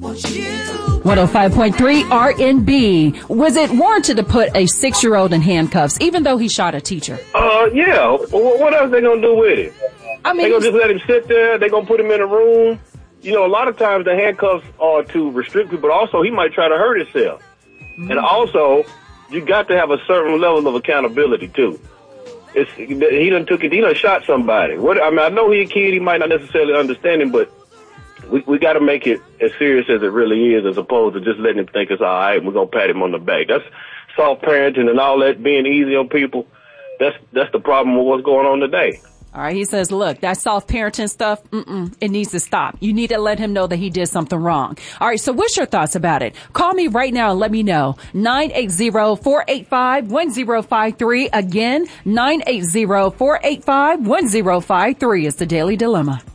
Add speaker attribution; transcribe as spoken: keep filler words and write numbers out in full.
Speaker 1: one oh five point three R N B. Was it warranted to put a six-year-old in handcuffs, even though he shot a teacher?
Speaker 2: Uh, yeah. What else they gonna do with it?
Speaker 1: I mean,
Speaker 2: they gonna just let him sit there. They gonna put him in a room. You know, a lot of times the handcuffs are to restrict people, but also he might try to hurt himself. Mm-hmm. And also, you got to have a certain level of accountability too. It's, he done took it. He done shot somebody. What I mean, I know he a kid. He might not necessarily understand him, but we we got to make it as serious as it really is, as opposed to just letting him think it's all right and we're gonna pat him on the back. That's soft parenting and all that, being easy on people. That's that's the problem with what's going on today.
Speaker 1: All right, he says, look, that soft parenting stuff, mm-mm, it needs to stop. You need to let him know that he did something wrong. All right, so what's your thoughts about it? Call me right now and let me know. nine eight zero, four eight five, one zero five three. Again, nine eight zero, four eight five, one zero five three is the Daily Dilemma.